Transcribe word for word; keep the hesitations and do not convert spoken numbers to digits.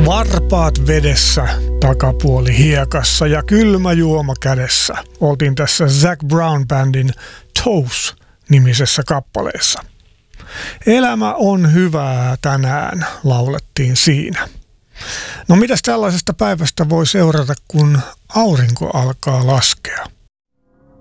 Varpaat vedessä, takapuoli hiekassa ja kylmä juoma kädessä. Oltiin tässä Zac Brown Bandin Toes-nimisessä kappaleessa. Elämä on hyvää tänään, laulettiin siinä. No mitäs tällaisesta päivästä voi seurata, kun aurinko alkaa laskea?